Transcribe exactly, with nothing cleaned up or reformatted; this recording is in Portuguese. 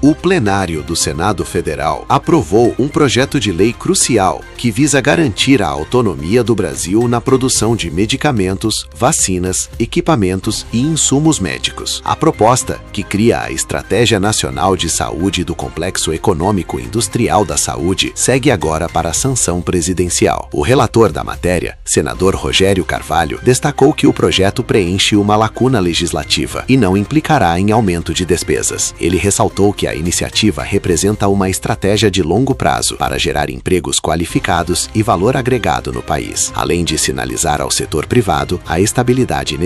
O plenário do Senado Federal aprovou um projeto de lei crucial que visa garantir a autonomia do Brasil na produção de medicamentos, vacinas, equipamentos e insumos médicos. A proposta, que cria a Estratégia Nacional de Saúde do Complexo Econômico Industrial da Saúde, segue agora para a sanção presidencial. O relator da matéria, senador Rogério Carvalho, destacou que o projeto preenche uma lacuna legislativa e não implicará em aumento de despesas. Ele ressaltou que a iniciativa representa uma estratégia de longo prazo para gerar empregos qualificados e valor agregado no país, além de sinalizar ao setor privado a estabilidade